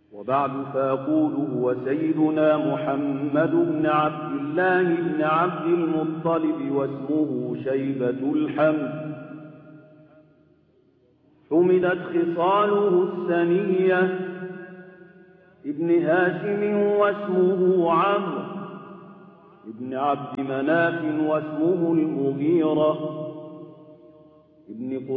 وبعد فأقول هو سيدنا محمد بن عبد الله بن عبد المطلب واسمه شيبة الحمد. حمدت خصاله السنية ابن هاشم واسمه عمرو ابن عبد مناف واسمه المغيرة ابن